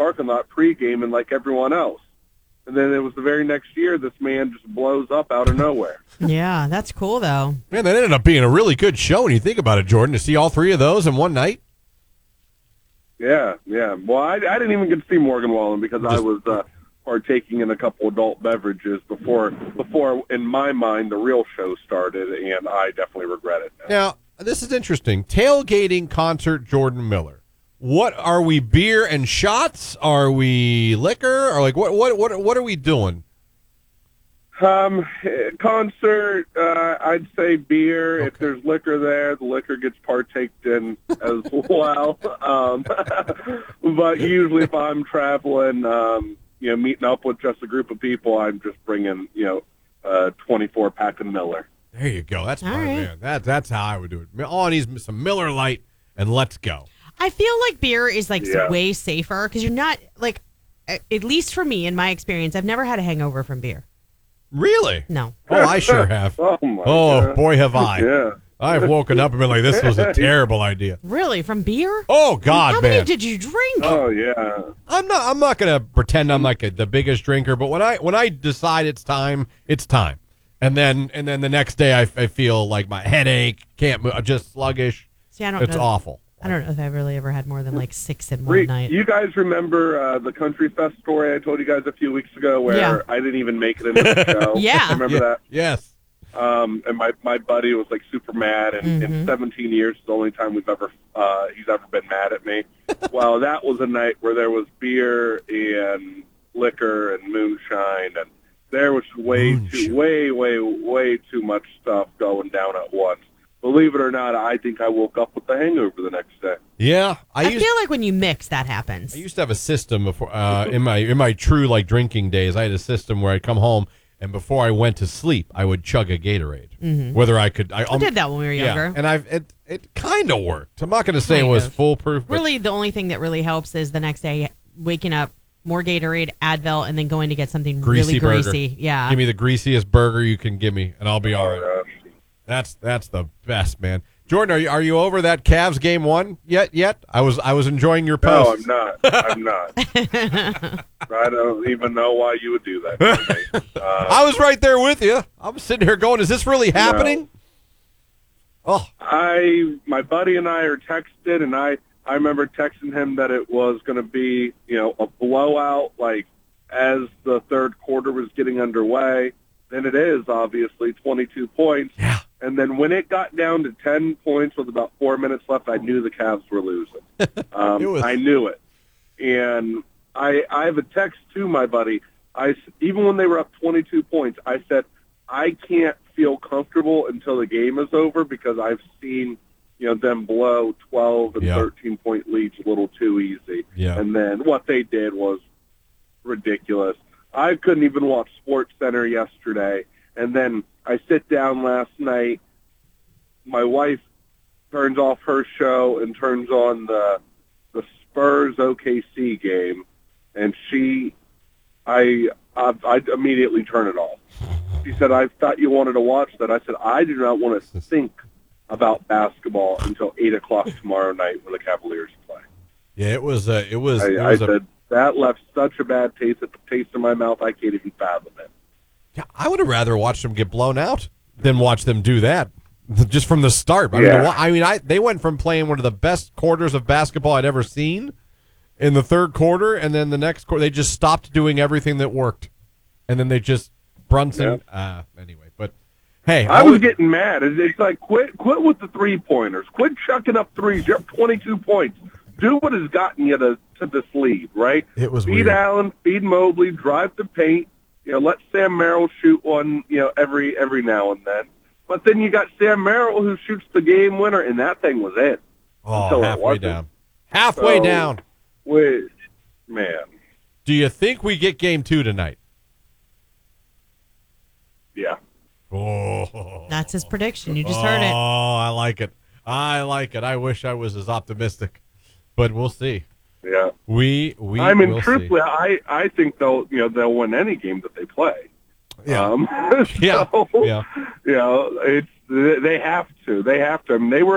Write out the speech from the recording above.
parking lot pre-gaming like everyone else. And then it was the very next year, this man just blows up out of nowhere. Yeah, that's cool, though. Man, that ended up being a really good show when you think about it, Jordan, to see all three of those in one night. Yeah. Well, I didn't even get to see Morgan Wallen because I was partaking in a couple adult beverages before, in my mind, the real show started, and I definitely regret it now. Now, this is interesting. Tailgating concert Jordan Miller. What are we, beer and shots? Are we liquor? Or like what are we doing? Concert, I'd say beer. Okay. If there's liquor there, the liquor gets partaked in as well. But usually if I'm traveling, meeting up with just a group of people, I'm just bringing, a 24-pack of Miller. There you go. That's All fine, right. man. That's how I would do it. All I need is some Miller Lite, and let's go. I feel like beer is Yeah. way safer because you're not like, at least for me in my experience, I've never had a hangover from beer. Really? No. Oh, I sure have. Oh, my God. Boy, have I. Yeah. I've woken up and been like, this was a terrible idea. Really, from beer? Oh, God, How man. many did you drink? Oh, yeah. I'm not going to pretend I'm like the biggest drinker, but when I decide it's time, it's time. And then the next day I feel like my headache, can't move, just sluggish. See, I don't It's know. awful. I don't know if I've really ever had more than 6 in one night. You guys remember the Country Fest story I told you guys a few weeks ago where Yeah. I didn't even make it into the show? Yeah. Remember that? Yes. And my buddy was like super mad, and in 17 years, it's the only time he's ever been mad at me. Well, that was a night where there was beer and liquor and moonshine, and there was way too much stuff going down at once. Believe it or not, I think I woke up with the hangover the next day. Yeah. I feel like when you mix, that happens. I used to have a system before in my true drinking days. I had a system where I'd come home and before I went to sleep, I would chug a Gatorade. Whether I could, I did that when we were younger. Yeah, and it kind of worked. I'm not going to say it was foolproof. But Really, the only thing that really helps is the next day waking up, more Gatorade, Advil, and then going to get something really burger. greasy. Yeah. Give me the greasiest burger you can give me, and I'll be all right. Uh, That's the best, man. Jordan, are you over that Cavs game one yet? I was enjoying your No, post. I'm not. I'm not. I don't even know why you would do that to me. I was right there with you. I'm sitting here going, is this really happening? Oh, My buddy and I are texted, and I remember texting him that it was going to be, a blowout, as the third quarter was getting underway. And it is, obviously, 22 points. yeah. And then when it got down to 10 points with about 4 minutes left, I knew the Cavs were losing. I knew it. And I have a text to my buddy. Even when they were up 22 points, I said, I can't feel comfortable until the game is over because I've seen them blow 12 and 13-point leads a little too easy. Yeah. And then what they did was ridiculous. I couldn't even watch SportsCenter yesterday. And then I sit down last night. My wife turns off her show and turns on the Spurs OKC game, and I immediately turn it off. She said, "I thought you wanted to watch that." I said, "I do not want to think about basketball until 8:00 tomorrow night when the Cavaliers play." Yeah, it was. I said that left such a bad taste in my mouth. I can't even fathom it. Yeah, I would have rather watched them get blown out than watch them do that just from the start. They went from playing one of the best quarters of basketball I'd ever seen in the third quarter, and then the next quarter they just stopped doing everything that worked, and then they just Brunson. Anyway, but hey, I was getting mad. It's like quit with the 3-pointers. Quit chucking up threes. You're up 22 points. Do what has gotten you to this lead, right? It was feed weird. Allen, feed Mobley, drive the paint. Let Sam Merrill shoot one, every now and then. But then you got Sam Merrill who shoots the game winner, and that thing was it. Oh, halfway down. Halfway down. Wait, man. Do you think we get game 2 tonight? Yeah. Oh. That's his prediction. You just heard it. Oh, I like it. I wish I was as optimistic, but we'll see. Yeah. We truthfully, I think they'll win any game that they play. Yeah. They have to. They have to. I mean, they were